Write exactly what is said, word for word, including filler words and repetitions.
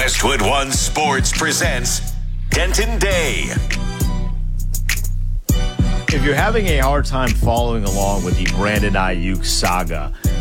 Westwood One Sports presents Denton Day. If you're having a hard time following along with the Brandon Ayuk saga,